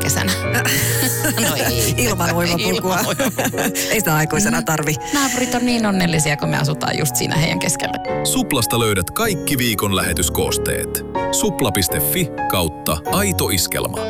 kesänä. No ei. Ilman uimapulkua. Ei sitä aikuisena tarvi. Naapurit on niin onnellisia, kun me asutaan just siinä heidän keskellä. Suplasta löydät kaikki viikon lähetyskoosteet. Supla.fi/aito iskelma.